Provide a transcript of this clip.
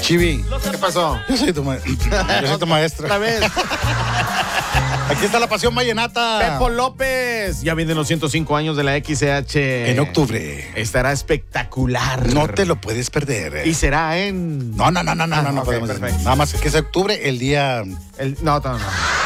Chivi, ¿Qué pasó? yo soy tu maestro. Otra vez. Aquí está la pasión vallenata. Pepo López. Ya vienen los 105 años de la XCH. En octubre. Estará espectacular. No te lo puedes perder. Y será en... No ok, podemos. perfecto. Nada más que es octubre, el día... No.